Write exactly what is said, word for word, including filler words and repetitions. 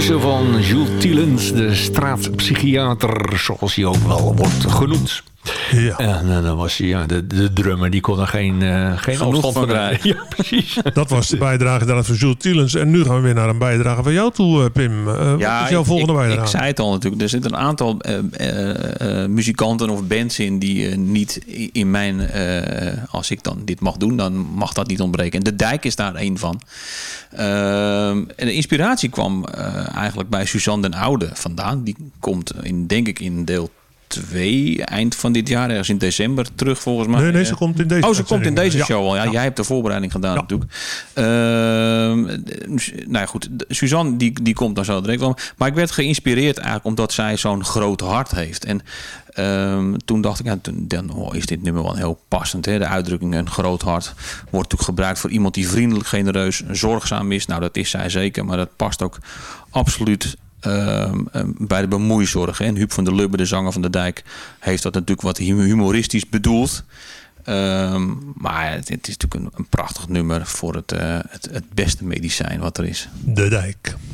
keuze van Jules Tillens, de straatpsychiater, zoals hij ook wel wordt genoemd. Ja. En uh, dan was hij, ja, de, de drummer, die kon er geen, uh, geen afstand van krijgen. Ja, precies. Dat was de bijdrage dan van Jules Tillens. En nu gaan we weer naar een bijdrage van jou toe, Pim. Uh, ja, wat is jouw ik, volgende ik, bijdrage? Ik zei het al natuurlijk. Er zitten een aantal uh, uh, uh, muzikanten of bands in die uh, niet in mijn... Uh, als ik dan dit mag doen, dan mag dat niet ontbreken. En De Dijk is daar één van. Uh, en de inspiratie kwam uh, eigenlijk bij Suzanne den Oude vandaan. Die komt, in, denk ik, in deel twee, eind van dit jaar, ergens in december terug volgens mij. Nee, nee, ze komt in deze Oh, ze komt in deze ja. show al. Ja, ja, jij hebt de voorbereiding gedaan ja. natuurlijk. Uh, nou ja, goed. Suzanne, die, die komt dan zo direct wel. Maar ik werd geïnspireerd eigenlijk omdat zij zo'n groot hart heeft. En um, toen dacht ik, ja, dan oh, is dit nummer wel heel passend. Hè? De uitdrukking een groot hart wordt natuurlijk gebruikt voor iemand die vriendelijk, genereus, zorgzaam is. Nou, dat is zij zeker. Maar dat past ook absoluut Uh, uh, bij de bemoeizorg. Hè. En Huub van der Lubbe, de zanger van De Dijk, heeft dat natuurlijk wat humoristisch bedoeld. Uh, maar het, het is natuurlijk een, een prachtig nummer voor het, uh, het, het beste medicijn wat er is. De Dijk.